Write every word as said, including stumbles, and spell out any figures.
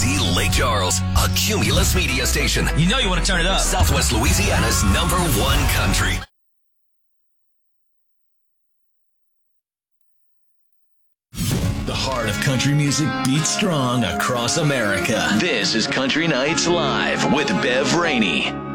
Z Lake Charles, a Cumulus media station. You know you want to turn it up. Southwest Louisiana's number one country. The heart of country music beats strong across America. This is Country Nights Live with Bev Rainey.